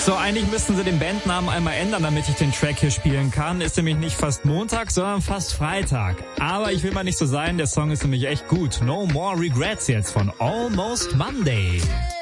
So, eigentlich müssten sie den Bandnamen einmal ändern, damit ich den Track hier spielen kann. Ist nämlich nicht fast Montag, sondern fast Freitag. Aber ich will mal nicht so sein, der Song ist nämlich echt gut. No More Regrets jetzt von Almost Monday.